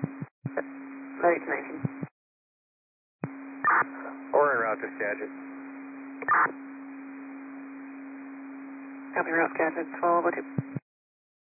Ready to 19. Or en route to Skagit. Copy route Skagit, 1202.